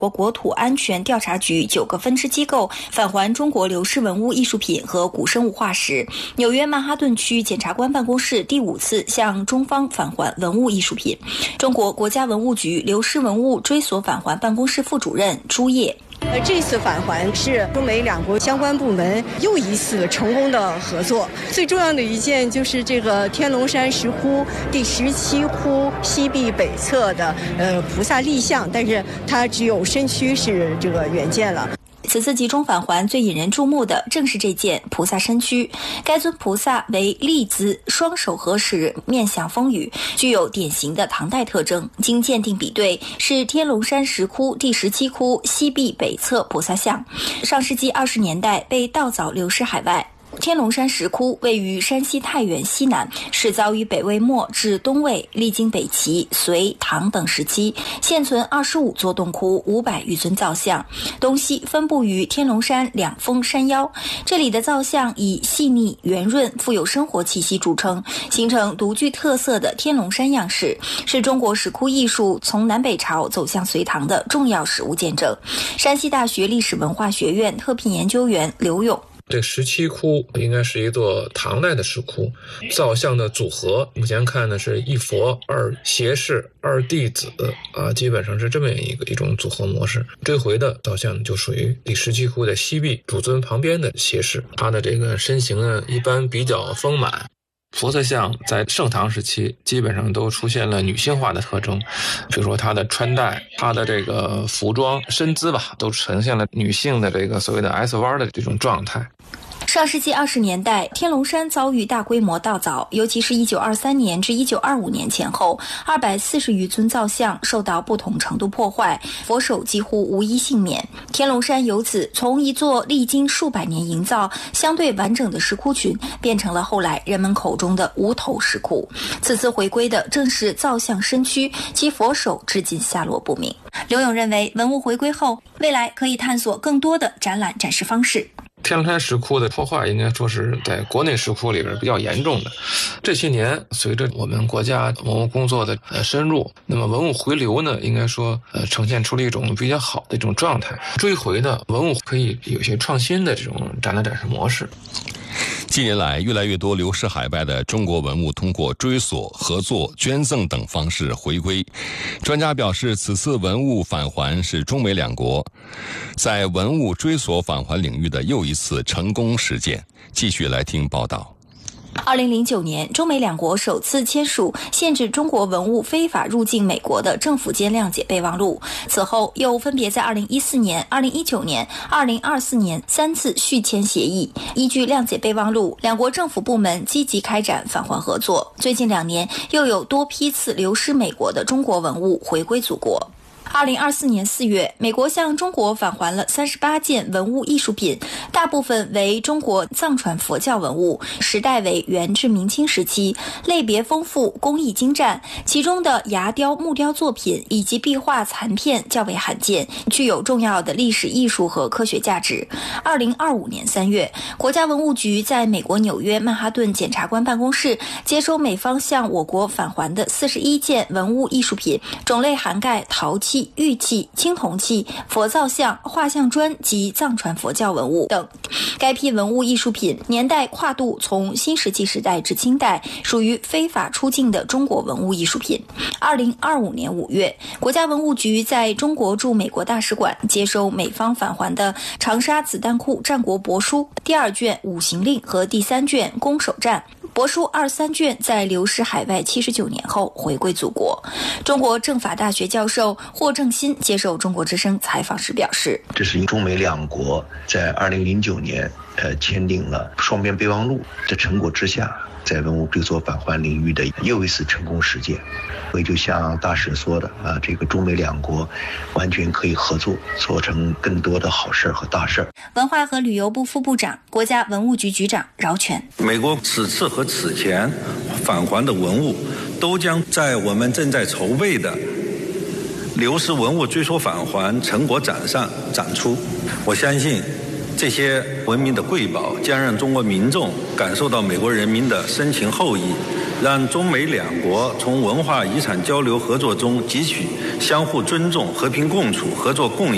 国土安全调查局9个分支机构返还中国流失文物艺术品和古生物化石。纽约曼哈顿区检察官办公室第5次向中方返还文物艺术品。中国国家文物局流失文物追索返还办公室副主任朱烨。 这次返还是中美两国相关部门又一次成功的合作。最重要的一件就是这个天龙山石窟第17窟西壁北侧的菩萨立像，但是它只有身躯是这个原件了。 此次集中返还最引人注目的正是这件菩萨身躯。该尊菩萨为立姿，双手合十，面向风雨，具有典型的唐代特征。经鉴定比对，是天龙山石窟第17窟西壁北侧菩萨像。上世纪20年代被盗凿流失海外。天龙山石窟位于山西太原西南，始凿于北魏末至东魏，历经北齐、隋、唐等时期，现存25座洞窟，500余尊造像，东西分布于天龙山2峰山腰。这里的造像以细腻、圆润、富有生活气息著称，形成独具特色的天龙山样式，是中国石窟艺术从南北朝走向隋唐的重要史物见证。山西大学历史文化学院特聘研究员刘勇。 这17窟应该是一座唐代的石窟，造像的组合目前看呢是一佛2胁侍2弟子基本上是这么一种组合模式。追回的造像就属于第17窟的西壁主尊旁边的胁侍，他的这个身形呢一般比较丰满。菩萨像在盛唐时期基本上都出现了女性化的特征，比如说她的穿戴、她的这个服装、身姿吧，都呈现了女性的这个所谓的 S 弯的这种状态。 上世纪20年代，天龙山遭遇大规模盗凿，尤其是1923年至1925年前后，240余尊造像受到不同程度破坏，佛手几乎无一幸免。天龙山由此从一座历经数百年营造、相对完整的石窟群，变成了后来人们口中的无头石窟。此次回归的正是造像身躯，其佛手至今下落不明。刘勇认为，文物回归后，未来可以探索更多的展览展示方式。 天龙山石窟的破坏应该说是在国内石窟里边比较严重的。这些年随着我们国家文物工作的深入，那么文物回流呢，应该说呈现出了一种比较好的一种状态。追回的文物可以有些创新的这种展览展示模式。 近年来，越来越多流失海外的中国文物通过追索、合作、捐赠等方式回归。专家表示，此次文物返还是中美两国在文物追索返还领域的又一次成功实践。继续来听报道。 2009年，中美两国首次签署限制中国文物非法入境美国的政府间谅解备忘录。此后，又分别在2014年、2019年、2024年3次续签协议。依据谅解备忘录，两国政府部门积极开展返还合作。最近2年，又有多批次流失美国的中国文物回归祖国。2024年4月，美国向中国返还了38件文物艺术品，大部分为中国藏传佛教文物，时代为元至明清时期，类别丰富，工艺精湛，其中的牙雕、木雕作品以及壁画残片较为罕见，具有重要的历史艺术和科学价值。2025年3月，国家文物局在美国纽约曼哈顿检察官办公室接收美方向我国返还的41件文物艺术品，种类涵盖陶器、玉器、青铜器、佛造像、画像砖及藏传佛教文物等。该批文物艺术品年代跨度从新石器时代至清代，属于非法出境的中国文物艺术品。2025年5月，国家文物局在中国驻美国大使馆接收美方返还的长沙子弹库战国帛书第2卷五行令和第3卷攻守战。帛书23卷在流失海外79年后回归祖国。中国政法大学教授霍正新接受中国之声采访时表示， 这是中美两国在2009年签订了双边备忘录的成果之下，在文物追索返还领域的又一次成功实践。所以就像大使说的这个中美两国完全可以合作，做成更多的好事和大事。 文化和旅游部副部长、国家文物局局长饶全， 美国此次和此前返还的文物都将在我们正在筹备的流失文物追索返还成果展上展出。我相信这些文明的瑰宝将让中国民众感受到美国人民的深情厚谊，让中美两国从文化遗产交流合作中汲取相互尊重、和平共处、合作共赢